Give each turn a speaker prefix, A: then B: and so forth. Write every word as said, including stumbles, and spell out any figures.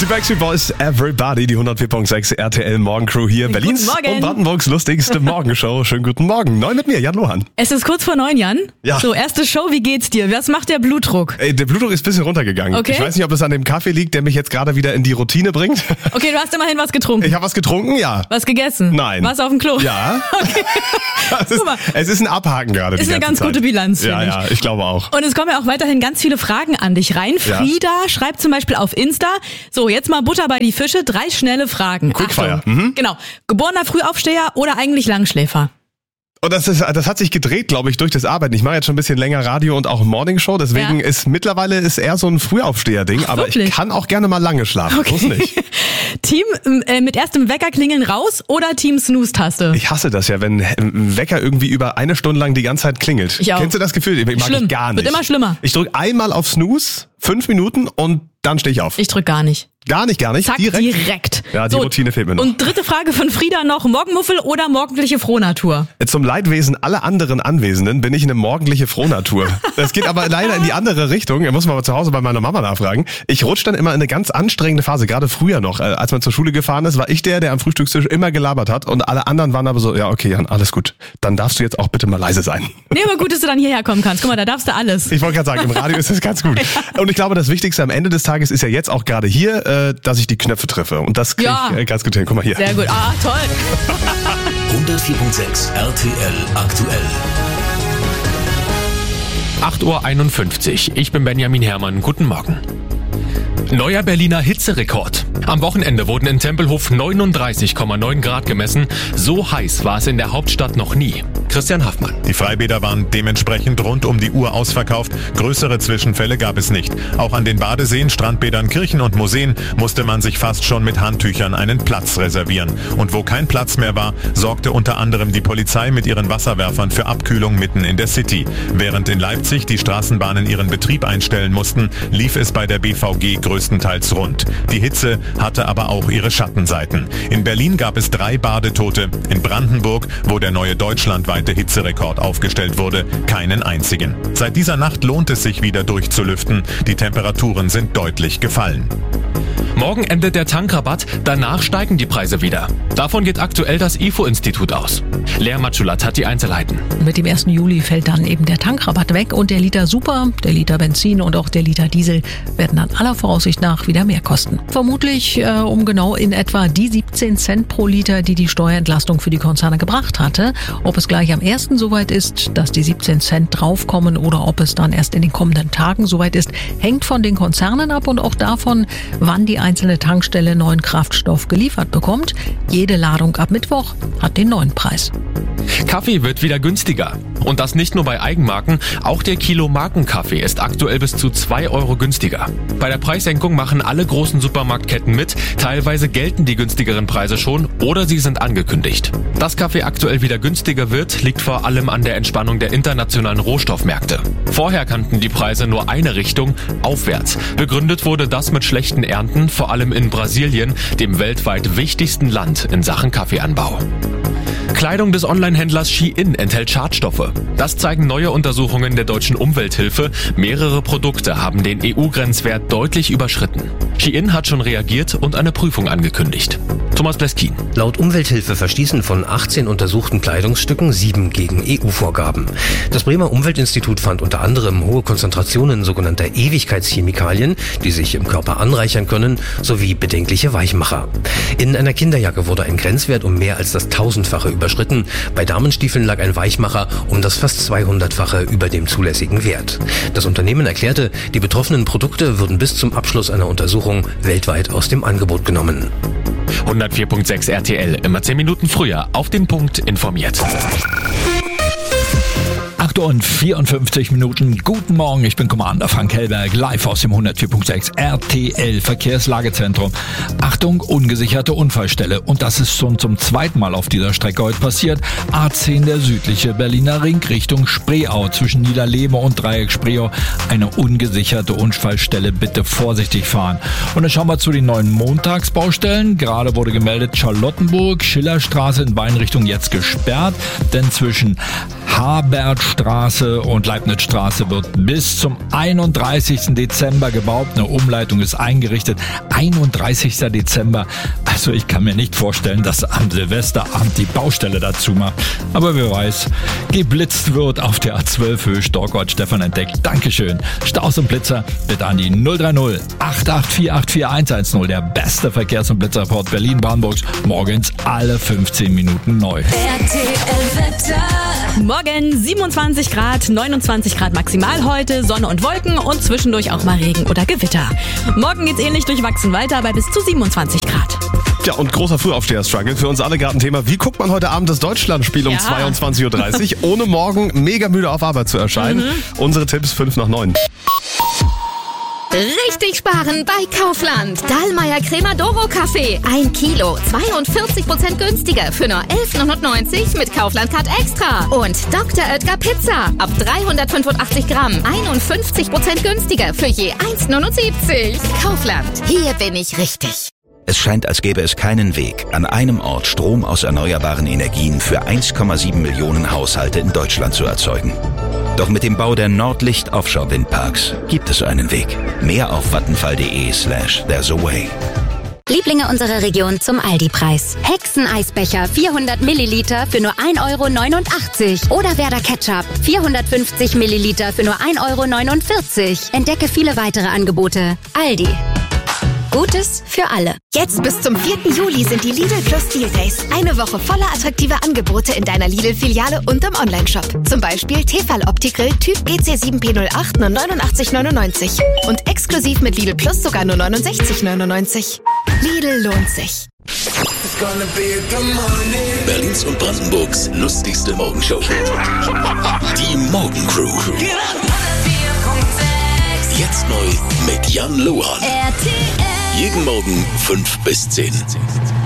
A: Die Backstreet Boys, Everybody, die hundertvier Komma sechs R T L Morgencrew hier.
B: Guten
A: Berlins
B: Morgen.
A: und Brandenburgs lustigste Morgenshow. Schönen guten Morgen. Neu mit mir, Jan Lohan.
B: Es ist kurz vor neun, Jan.
A: Ja.
B: So, erste Show, wie geht's dir? Was macht der Blutdruck?
A: Ey, der Blutdruck ist ein bisschen runtergegangen.
B: Okay.
A: Ich weiß nicht, ob es an dem Kaffee liegt, der mich jetzt gerade wieder in die Routine bringt.
B: Okay, du hast immerhin was getrunken.
A: Ich habe was getrunken, ja.
B: Was gegessen?
A: Nein.
B: Was auf dem Klo?
A: Ja.
B: Okay.
A: Es ist,
B: Guck mal.
A: es ist ein Abhaken gerade.
B: Ist
A: die
B: eine
A: ganze
B: ganz
A: Zeit.
B: gute Bilanz,
A: Ja,
B: finde ich.
A: ja, ich glaube auch.
B: Und es kommen ja auch weiterhin ganz viele Fragen an dich rein.
A: Ja.
B: Frieda schreibt zum Beispiel auf Insta, so, jetzt mal Butter bei die Fische, drei schnelle Fragen.
A: Quickfire.
B: Achtung.
A: Mhm.
B: Genau. Geborener Frühaufsteher oder eigentlich Langschläfer?
A: Und das, ist, das hat sich gedreht, glaube ich, durch das Arbeiten. Ich mache jetzt schon ein bisschen länger Radio und auch Morningshow, deswegen
B: Ja.
A: ist mittlerweile ist eher so ein Frühaufsteher-Ding,
B: Ach,
A: aber
B: wirklich?
A: ich kann auch gerne mal lange schlafen.
B: Okay.
A: Muss nicht.
B: Team äh, mit erstem Wecker klingeln raus oder Team Snooze-Taste?
A: Ich hasse das ja, wenn ein Wecker irgendwie über eine Stunde lang die ganze Zeit klingelt.
B: Ich auch.
A: Kennst du das Gefühl? Ich mag
B: Schlimm.
A: ich gar nicht.
B: Wird immer schlimmer.
A: Ich drücke einmal auf Snooze, fünf Minuten und dann stehe ich auf.
B: Ich drück gar nicht.
A: Gar nicht, gar nicht.
B: Zack,
A: direkt.
B: direkt.
A: Ja, die Routine fehlt mir noch.
B: Und dritte Frage von Frieda noch, Morgenmuffel oder morgendliche Frohnatur?
A: Zum Leidwesen aller anderen Anwesenden bin ich eine morgendliche Frohnatur. Das geht aber leider in die andere Richtung. Da muss man aber zu Hause bei meiner Mama nachfragen. Ich rutsche dann immer in eine ganz anstrengende Phase. Gerade früher noch, als man zur Schule gefahren ist, war ich der, der am Frühstückstisch immer gelabert hat. Und alle anderen waren aber so, ja okay, Jan, alles gut. Dann darfst du jetzt auch bitte mal leise sein.
B: Nee, aber gut, dass du dann hierher kommen kannst. Guck mal, da darfst du alles.
A: Ich wollte gerade sagen, im Radio ist das ganz gut. Und ich glaube, das Wichtigste am Ende des Tages ist ja jetzt auch gerade hier, äh, dass ich die Knöpfe treffe. Und das kriege
B: Ja.
A: ich äh, ganz gut hin. Guck mal hier.
B: Sehr gut. Ah, toll.
C: hundertvier Komma sechs R T L aktuell.
D: acht Uhr einundfünfzig. Ich bin Benjamin Herrmann. Guten Morgen. Neuer Berliner Hitzerekord. Am Wochenende wurden in Tempelhof neununddreißig Komma neun Grad gemessen. So heiß war es in der Hauptstadt noch nie. Christian Haffmann.
E: Die Freibäder waren dementsprechend rund um die Uhr ausverkauft. Größere Zwischenfälle gab es nicht. Auch an den Badeseen, Strandbädern, Kirchen und Museen musste man sich fast schon mit Handtüchern einen Platz reservieren. Und wo kein Platz mehr war, sorgte unter anderem die Polizei mit ihren Wasserwerfern für Abkühlung mitten in der City. Während in Leipzig die Straßenbahnen ihren Betrieb einstellen mussten, lief es bei der B V G größtenteils rund. Die Hitze hatte aber auch ihre Schattenseiten. In Berlin gab es drei Badetote. In Brandenburg, wo der neue deutschlandweite Hitzerekord aufgestellt wurde, keinen einzigen. Seit dieser Nacht lohnt es sich wieder durchzulüften. Die Temperaturen sind deutlich gefallen.
D: Morgen endet der Tankrabatt, danach steigen die Preise wieder. Davon geht aktuell das I F O-Institut aus. Lea Matschulat hat die Einzelheiten.
F: Mit dem ersten Juli fällt dann eben der Tankrabatt weg und der Liter Super, der Liter Benzin und auch der Liter Diesel werden dann aller Voraussicht nach wieder mehr kosten. Vermutlich äh, um genau in etwa die siebzehn Cent pro Liter, die die Steuerentlastung für die Konzerne gebracht hatte. Ob es gleich am ersten soweit ist, dass die siebzehn Cent draufkommen oder ob es dann erst in den kommenden Tagen soweit ist, hängt von den Konzernen ab und auch davon, wann die einzelne Tankstelle neuen Kraftstoff geliefert bekommt. Jede Ladung ab Mittwoch hat den neuen Preis.
D: Kaffee wird wieder günstiger. Und das nicht nur bei Eigenmarken, auch der Kilo Markenkaffee ist aktuell bis zu zwei Euro günstiger. Bei der Preissenkung machen alle großen Supermarktketten mit, teilweise gelten die günstigeren Preise schon oder sie sind angekündigt. Dass Kaffee aktuell wieder günstiger wird, liegt vor allem an der Entspannung der internationalen Rohstoffmärkte. Vorher kannten die Preise nur eine Richtung, aufwärts. Begründet wurde das mit schlechten Ernten, vor allem in Brasilien, dem weltweit wichtigsten Land in Sachen Kaffeeanbau. Kleidung des Onlinehändlers Shein enthält Schadstoffe. Das zeigen neue Untersuchungen der deutschen Umwelthilfe. Mehrere Produkte haben den E U-Grenzwert deutlich überschritten. Shein hat schon reagiert und eine Prüfung angekündigt. Thomas Bleskin.
G: Laut Umwelthilfe verstießen von achtzehn untersuchten Kleidungsstücken sieben gegen E U-Vorgaben. Das Bremer Umweltinstitut fand unter anderem hohe Konzentrationen sogenannter Ewigkeitschemikalien, die sich im Körper anreichern können, sowie bedenkliche Weichmacher. In einer Kinderjacke wurde ein Grenzwert um mehr als das tausendfache überschritten. Bei Damenstiefeln lag ein Weichmacher um das fast zweihundertfache über dem zulässigen Wert. Das Unternehmen erklärte, die betroffenen Produkte würden bis zum Abschluss einer Untersuchung weltweit aus dem Angebot genommen.
D: hundertvier Komma sechs R T L, immer zehn Minuten früher, auf den Punkt informiert.
H: acht Uhr und vierundfünfzig Minuten. Guten Morgen, ich bin Commander Frank Hellberg, live aus dem hundertvier Komma sechs R T L Verkehrslagezentrum. Achtung, ungesicherte Unfallstelle. Und das ist schon zum zweiten Mal auf dieser Strecke heute passiert. A zehn, der südliche Berliner Ring Richtung Spreeau zwischen Niederlehme und Dreieck Spreeau. Eine ungesicherte Unfallstelle, bitte vorsichtig fahren. Und dann schauen wir zu den neuen Montagsbaustellen. Gerade wurde gemeldet, Charlottenburg, Schillerstraße in Weinrichtung jetzt gesperrt, denn zwischen Habertstraße und Leibnizstraße wird bis zum einunddreißigsten Dezember gebaut. Eine Umleitung ist eingerichtet. einunddreißigsten Dezember. Also ich kann mir nicht vorstellen, dass am Silvesterabend die Baustelle dazu macht. Aber wer weiß, geblitzt wird auf der A zwölf Höhe Storkort. Stefan entdeckt. Dankeschön. Staus und Blitzer bitte an die null drei null acht acht vier acht vier eins eins null. Der beste Verkehrs- und Blitzerreport Berlin-Brandenburgs. Morgens alle fünfzehn Minuten neu.
B: R T L-Wetter. Morgen siebenundzwanzig Grad, neunundzwanzig Grad maximal heute, Sonne und Wolken und zwischendurch auch mal Regen oder Gewitter. Morgen geht's ähnlich durchwachsen weiter bei bis zu siebenundzwanzig Grad.
A: Ja, und großer Frühaufsteher-Struggle. Für uns alle gerade ein Thema. Wie guckt man heute Abend das Deutschlandspiel um
B: Ja.
A: zweiundzwanzig Uhr dreißig, ohne morgen mega müde auf Arbeit zu erscheinen? Mhm. Unsere Tipps fünf nach neun.
I: Richtig sparen bei Kaufland. Dahlmeier Crema Doro Kaffee. Ein Kilo. zweiundvierzig Prozent günstiger für nur elf neunundneunzig mit Kaufland Card Extra. Und Doktor Oetker Pizza. Ab dreihundertfünfundachtzig Gramm. einundfünfzig Prozent günstiger für je eins neunundsiebzig. Kaufland. Hier bin ich richtig.
J: Es scheint, als gäbe es keinen Weg, an einem Ort Strom aus erneuerbaren Energien für eins Komma sieben Millionen Haushalte in Deutschland zu erzeugen. Doch mit dem Bau der Nordlicht Offshore Windparks gibt es einen Weg. Mehr auf vattenfall.de slash there's a way.
K: Lieblinge unserer Region zum Aldi-Preis. Hexeneisbecher vierhundert Milliliter für nur ein Euro neunundachtzig. Oder Werder Ketchup vierhundertfünfzig Milliliter für nur ein Euro neunundvierzig. Entdecke viele weitere Angebote. Aldi. Gutes für alle.
I: Jetzt bis zum vierten Juli sind die Lidl Plus Deal Days. Eine Woche voller attraktiver Angebote in deiner Lidl-Filiale und im Onlineshop. Zum Beispiel Tefal Opti-Grill Typ G C sieben P null acht nur neunundachtzig neunundneunzig. Und exklusiv mit Lidl Plus sogar nur neunundsechzig neunundneunzig. Lidl lohnt sich.
C: Berlins und Brandenburgs lustigste Morgenshow. Die Morgencrew. Jetzt neu mit Jan Luan.
B: R T L.
C: Jeden Morgen fünf bis zehn.